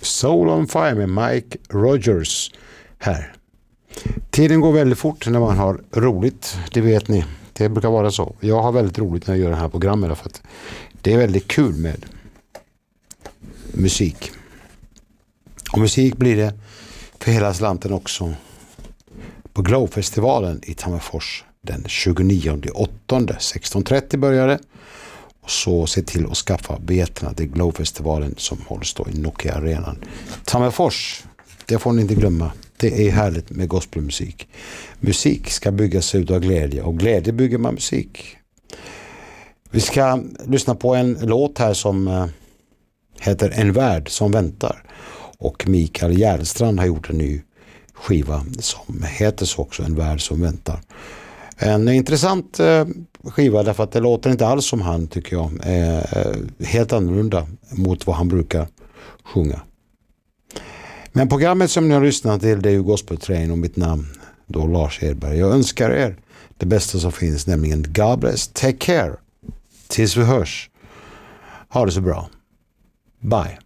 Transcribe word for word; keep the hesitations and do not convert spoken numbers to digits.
Soul on Fire med Mike Rogers här. Tiden går väldigt fort när man har roligt, det vet ni. Det brukar vara så. Jag har väldigt roligt när jag gör det här programmet för att det är väldigt kul med musik. Och musik blir det för hela slanten också på Glowfestivalen i Tammerfors den tjugonionde augusti sexton trettio började. Och så se till att skaffa biljetterna till Glowfestivalen som hålls då i Nokia Arenan. Tammerfors, det får ni inte glömma. Det är härligt med gospelmusik. Musik ska byggas ut av glädje och glädje bygger man musik. Vi ska lyssna på en låt här som heter En värld som väntar. Och Mikael Järnstrand har gjort en ny skiva som heter så också, En värld som väntar. En intressant skiva därför att det låter inte alls som han, tycker jag. Är helt annorlunda mot vad han brukar sjunga. Men programmet som ni har lyssnat till, det är ju Gospel Train och mitt namn då Lars Edberg. Jag önskar er det bästa som finns, nämligen God bless, take care. Tills vi hörs. Ha det så bra. Bye.